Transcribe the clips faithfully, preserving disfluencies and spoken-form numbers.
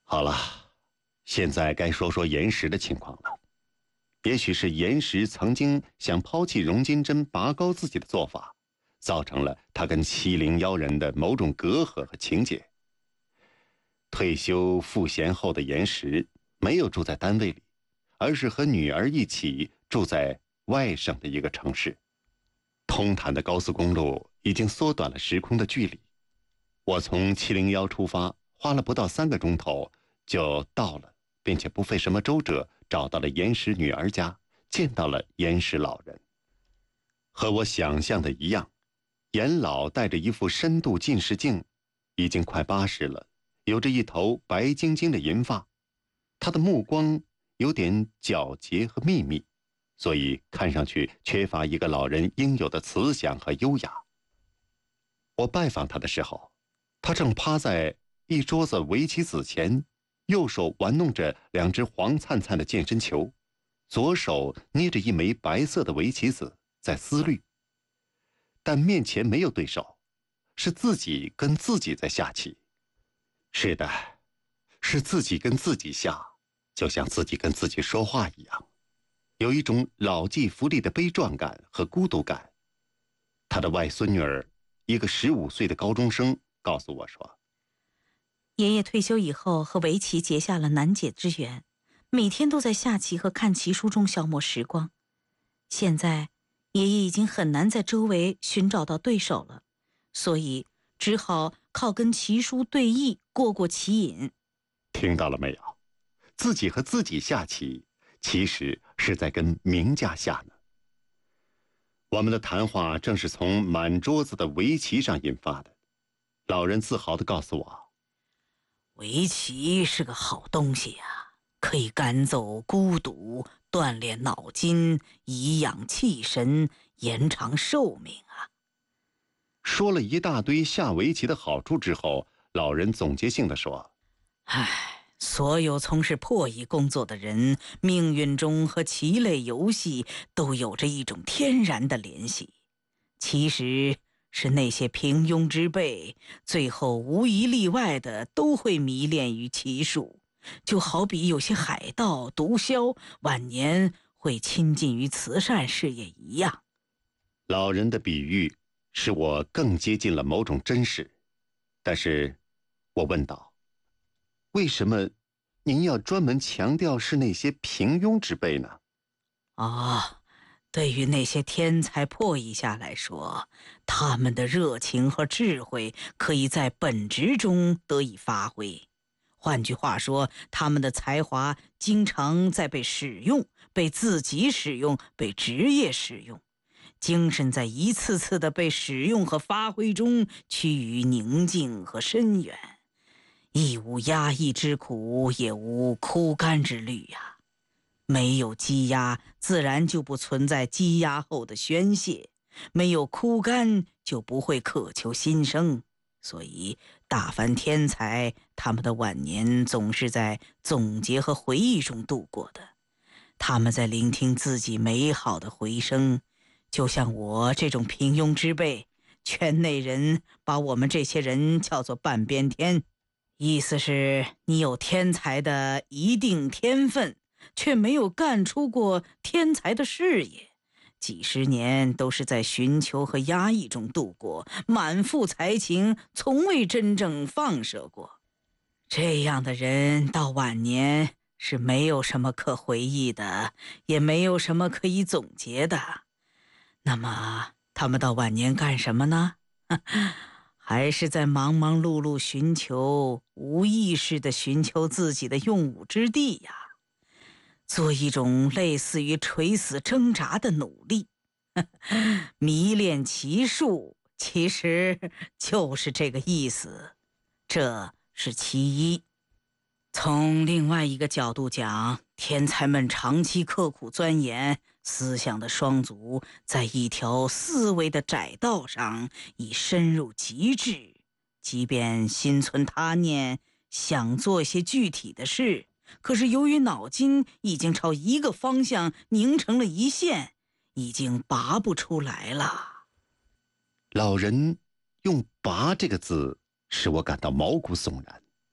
好了，现在该说说岩石的情况了。也许是岩石曾经想抛弃荣金珍拔高自己的做法，造成了他跟七零幺人的某种隔阂和情结。退休赋闲后的岩石没有住在单位里，而是和女儿一起住在外省的一个城市。通坦的高速公路已经缩短了时空的距离，我从七零幺出发，花了不到三个钟头就到了，并且不费什么周折找到了岩石女儿家，见到了岩石老人。和我想象的一样，严老戴着一副深度近视镜，已经快八十了，有着一头白晶晶的银发，他的目光有点皎洁和秘密，所以看上去缺乏一个老人应有的慈祥和优雅。我拜访他的时候，他正趴在一桌子围棋子前，右手玩弄着两只黄灿灿的健身球，左手捏着一枚白色的围棋子在思虑。但面前没有对手，是自己跟自己在下棋。是的，是自己跟自己下，就像自己跟自己说话一样，有一种老骥伏枥的悲壮感和孤独感。他的外孙女儿，一个十五岁的高中生，告诉我说， 爷爷退休以后和围棋结下了难解之缘，每天都在下棋和看棋书中消磨时光。现在爷爷已经很难在周围寻找到对手了，所以只好靠跟棋书对弈过过棋瘾。 听到了没有？自己和自己下棋，其实是在跟名家下呢。我们的谈话正是从满桌子的围棋上引发的。老人自豪地告诉我， 围棋是个好东西呀、啊，可以赶走孤独，锻炼脑筋，颐养气神，延长寿命啊。 说了一大堆下围棋的好处之后，老人总结性地说， 唉，所有从事破译工作的人，命运中和棋类游戏都有着一种天然的联系。其实是那些平庸之辈，最后无一例外的都会迷恋于棋术，就好比有些海盗、毒枭晚年会亲近于慈善事业一样。 老人的比喻使我更接近了某种真实。但是我问道，为什么您要专门强调是那些平庸之辈呢？ 啊，对于那些天才破译家来说，他们的热情和智慧可以在本职中得以发挥。换句话说，他们的才华经常在被使用，被自己使用，被职业使用。精神在一次次的被使用和发挥中趋于宁静和深远，亦无压抑之苦，也无枯干之虑呀。没有积压，自然就不存在积压后的宣泄；没有枯干，就不会渴求新生。所以，大凡天才，他们的晚年总是在总结和回忆中度过的。他们在聆听自己美好的回声，就像我这种平庸之辈，圈内人把我们这些人叫做半边天，意思是你有天才的一定天分，却没有干出过天才的事业，几十年都是在寻求和压抑中度过，满腹才情，从未真正放射过。这样的人到晚年是没有什么可回忆的，也没有什么可以总结的。那么他们到晚年干什么呢？还是在忙忙碌碌寻求，无意识地寻求自己的用武之地呀，做一种类似于垂死挣扎的努力。迷恋棋术其实就是这个意思，这是其一。从另外一个角度讲，天才们长期刻苦钻研，思想的双足在一条思维的窄道上已深入极致，即便心存他念，想做些具体的事，可是由于脑筋已经朝一个方向凝成了一线，已经拔不出来了。 老人用拔这个字使我感到毛骨悚然。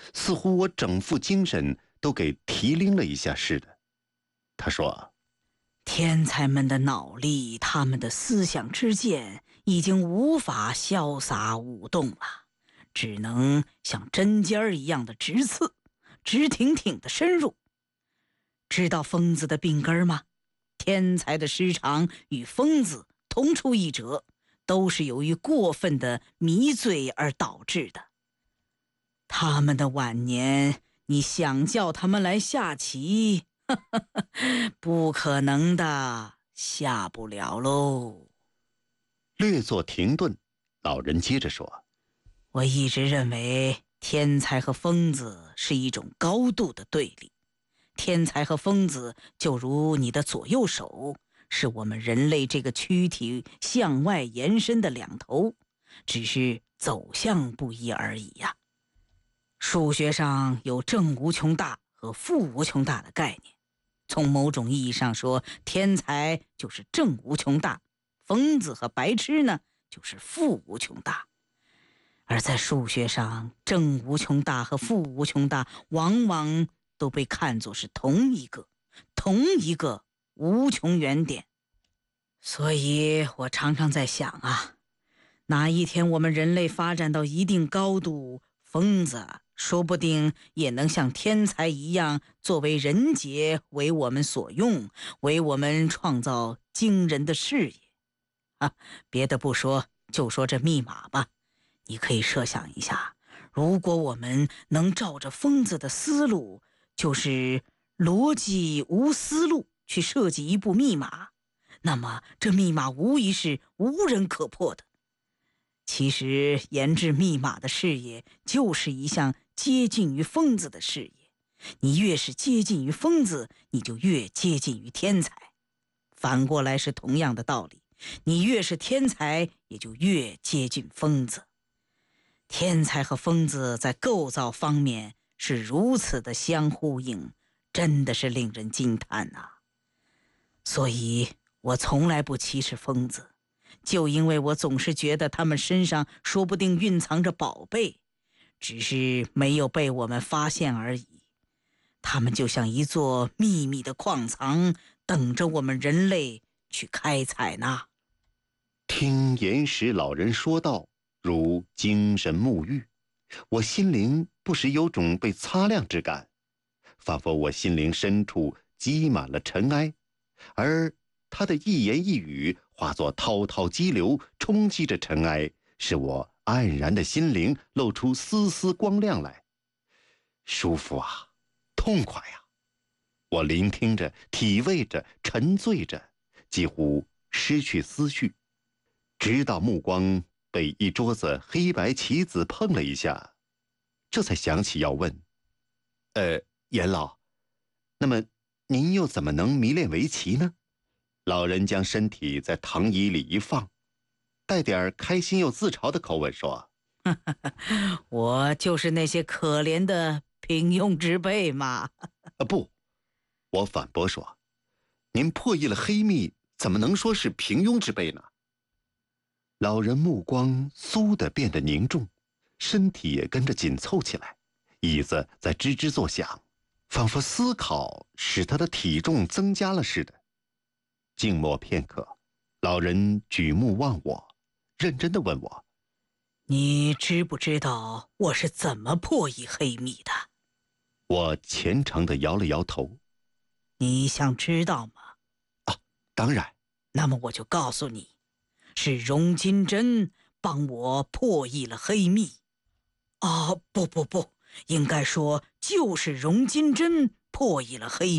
似乎我整副精神都给提拎了一下似的。他说： 天才们的脑力，他们的思想之剑已经无法潇洒舞动了，只能像针尖儿一样的直刺，直挺挺的深入。知道疯子的病根吗？天才的失常与疯子同出一辙，都是由于过分的迷醉而导致的。他们的晚年，你想叫他们来下棋，不可能的，下不了喽。 略作停顿，老人接着说： 我一直认为天才和疯子是一种高度的对立。天才和疯子就如你的左右手，是我们人类这个躯体向外延伸的两头，只是走向不一而已呀。数学上有正无穷大和负无穷大的概念，从某种意义上说，天才就是正无穷大，疯子和白痴呢就是负无穷大。而在数学上，正无穷大和负无穷大往往都被看作是同一个同一个无穷原点。所以我常常在想啊，哪一天我们人类发展到一定高度，疯子说不定也能像天才一样，作为人杰为我们所用，为我们创造惊人的事业啊！别的不说，就说这密码吧。你可以设想一下，如果我们能照着疯子的思路，就是逻辑无思路去设计一部密码，那么这密码无疑是无人可破的。其实研制密码的事业就是一项接近于疯子的事业，你越是接近于疯子，你就越接近于天才。反过来是同样的道理，你越是天才，也就越接近疯子。天才和疯子在构造方面是如此的相呼应，真的是令人惊叹啊！所以我从来不歧视疯子，就因为我总是觉得他们身上说不定蕴藏着宝贝，只是没有被我们发现而已。他们就像一座秘密的矿藏，等着我们人类去开采呢。 听岩石老人说道，如精神沐浴，我心灵不时有种被擦亮之感，仿佛我心灵深处积满了尘埃，而他的一言一语化作滔滔激流，冲击着尘埃，使我黯然的心灵露出丝丝光亮来。舒服啊，痛快啊！我聆听着，体味着，沉醉着，几乎失去思绪，直到目光被一桌子黑白棋子碰了一下，这才想起要问：呃，严老，那么您又怎么能迷恋围棋呢？老人将身体在躺椅里一放，带点开心又自嘲的口吻说： 我就是那些可怜的平庸之辈嘛。 啊不，我反驳说，您破译了黑密，怎么能说是平庸之辈呢？老人目光嗖地变得凝重，身体也跟着紧凑起来，椅子在吱吱作响，仿佛思考使他的体重增加了似的。静默片刻，老人举目望我，认真地问我： 你知不知道我是怎么破译黑密的？ 我虔诚地摇了摇头。 你想知道吗？ 啊，当然。 那么我就告诉你，是荣金针帮我破译了黑密。啊，不不不，应该说就是荣金针破译了黑密。